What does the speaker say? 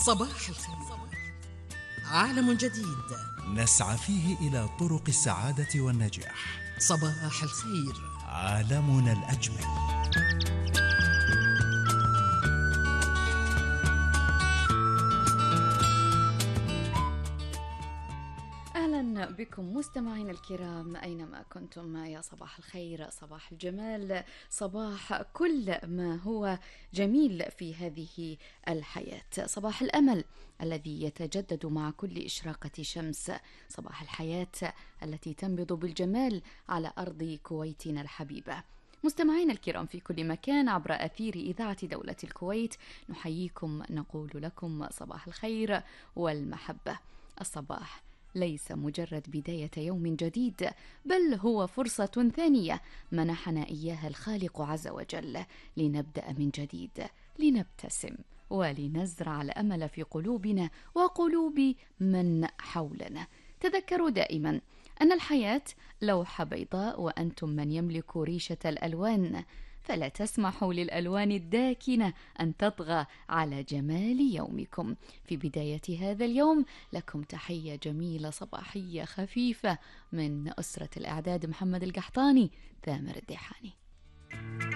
صباح الخير. عالم جديد نسعى فيه إلى طرق السعادة والنجاح. صباح الخير. عالمنا الأجمل. أهلا بكم مستمعين الكرام أينما كنتم. يا صباح الخير، صباح الجمال، صباح كل ما هو جميل في هذه الحياة، صباح الأمل الذي يتجدد مع كل إشراقة شمس، صباح الحياة التي تنبض بالجمال على أرض كويتنا الحبيبة. مستمعين الكرام في كل مكان عبر أثير إذاعة دولة الكويت، نحييكم، نقول لكم صباح الخير والمحبة. الصباح ليس مجرد بداية يوم جديد، بل هو فرصة ثانية منحنا إياها الخالق عز وجل لنبدأ من جديد، لنبتسم ولنزرع الأمل في قلوبنا وقلوب من حولنا. تذكروا دائما أن الحياة لوحة بيضاء وأنتم من يملك ريشة الألوان، فلا تسمحوا للألوان الداكنة أن تطغى على جمال يومكم. في بداية هذا اليوم لكم تحية جميلة صباحية خفيفة من أسرة الإعداد محمد القحطاني، ثامر الديحاني.